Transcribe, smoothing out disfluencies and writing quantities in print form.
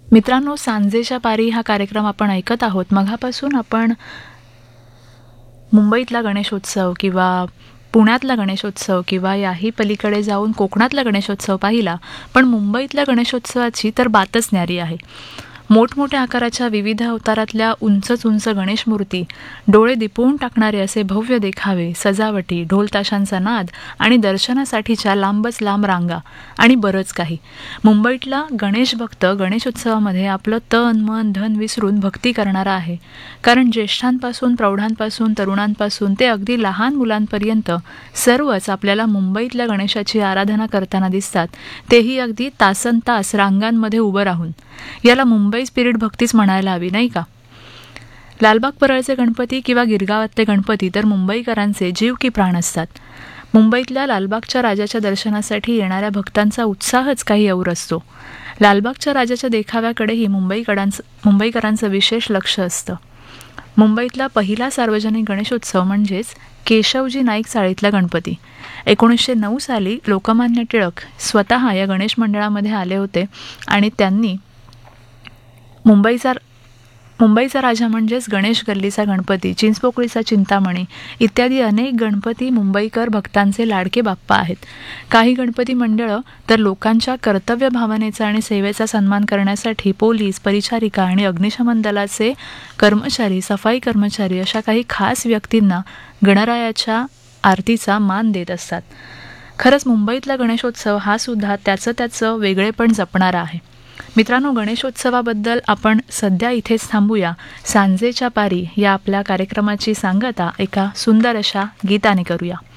मित्रांनो, सांजेच्या पारी हा कार्यक्रम आपण ऐकत आहोत. मघापासून आपण मुंबईतला गणेशोत्सव किंवा पुण्यातला गणेशोत्सव किंवा याही पलीकडे जाऊन कोकणातला गणेशोत्सव पाहिला, पण मुंबईतल्या गणेशोत्सवाची तर बातच न्यारी आहे. मोठमोठ्या आकाराच्या विविध अवतारातल्या उंच उंच गणेश मूर्ती, डोळे दिपवून टाकणारे असे भव्य देखावे, सजावटी, ढोलताशांचा नाद आणि दर्शनासाठीच्या लांबच लांब रांगा आणि बरंच काही. मुंबईतला गणेश भक्त गणेशोत्सवामध्ये आपलं तन मन धन विसरून भक्ती करणारा आहे. कारण ज्येष्ठांपासून प्रौढांपासून तरुणांपासून ते अगदी लहान मुलांपर्यंत सर्वच आपल्याला मुंबईतल्या गणेशाची आराधना करताना दिसतात, तेही अगदी तासनतास रांगांमध्ये उभं राहून. याला मुंबई स्पिरिट भक्तीच म्हणायला हवी, नाही का? लालबाग परळचे गणपती किंवा गिरगावातले गणपती तर मुंबईकरांचे जीव की प्राण असतात. मुंबईतल्या लालबागच्या राजाच्या दर्शनासाठी येणाऱ्या भक्तांचा उत्साहच काही और असतो. लालबागच्या राजाच्या देखाव्याकडेही मुंबईकरांचं विशेष लक्ष असतं. मुंबईतला पहिला सार्वजनिक गणेशोत्सव म्हणजेच केशवजी नाईक चाळीतला गणपती. 1909 साली लोकमान्य टिळक स्वतः या गणेश मंडळामध्ये आले होते आणि त्यांनी मुंबईचा राजा म्हणजेच गणेश गल्लीचा गणपती, चिंचपोकळीचा चिंतामणी इत्यादी अनेक गणपती मुंबईकर भक्तांचे लाडके बाप्पा आहेत. काही गणपती मंडळं तर लोकांच्या कर्तव्य भावनेचा आणि सेवेचा सन्मान करण्यासाठी पोलीस, परिचारिका आणि अग्निशमन दलाचे कर्मचारी, सफाई कर्मचारी अशा काही खास व्यक्तींना गणरायाच्या आरतीचा मान देत असतात. खरंच मुंबईतला गणेशोत्सव हा सुद्धा त्याचं वेगळेपण जपणारा आहे. मित्रांनो, गणेशोत्सवाबद्दल आपण सध्या इथेच थांबूया. सांजेच्या पारी या आपल्या कार्यक्रमाची सांगता एका सुंदर अशा गीताने करूया.